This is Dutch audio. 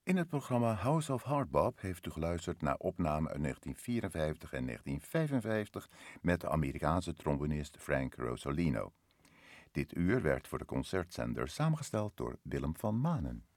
In het programma House of Hardbop heeft u geluisterd naar opnamen uit 1954 en 1955 met de Amerikaanse trombonist Frank Rosolino. Dit uur werd voor de concertzender samengesteld door Willem van Manen.